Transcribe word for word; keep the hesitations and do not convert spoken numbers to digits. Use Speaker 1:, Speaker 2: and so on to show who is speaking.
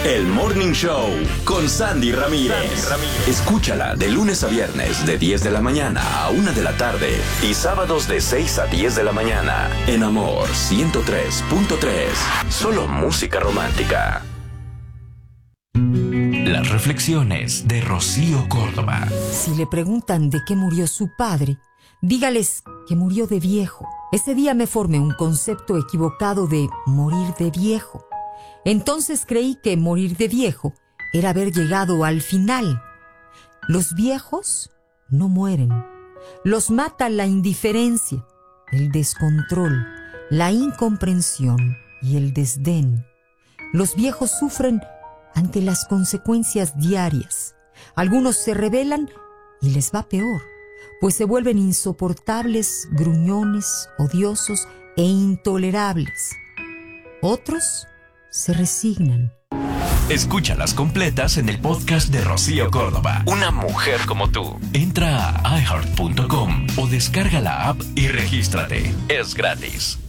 Speaker 1: El Morning Show con Sandy Ramírez. Sandy Ramírez. Escúchala de lunes a viernes de diez de la mañana a una de la tarde y sábados de seis a diez de la mañana en Amor ciento tres punto tres. Solo música romántica.
Speaker 2: Las reflexiones de Rocío Córdoba.
Speaker 3: Si le preguntan de qué murió su padre, dígales que murió de viejo. Ese día me formé un concepto equivocado de morir de viejo. Entonces creí que morir de viejo era haber llegado al final. Los viejos no mueren. Los mata la indiferencia, el descontrol, la incomprensión y el desdén. Los viejos sufren ante las consecuencias diarias. Algunos se rebelan y les va peor, pues se vuelven insoportables, gruñones, odiosos e intolerables. Otros se resignan.
Speaker 2: Escúchalas completas en el podcast de Rocío Córdoba. Una mujer como tú. Entra a i heart punto com o descarga la app y regístrate. Es gratis.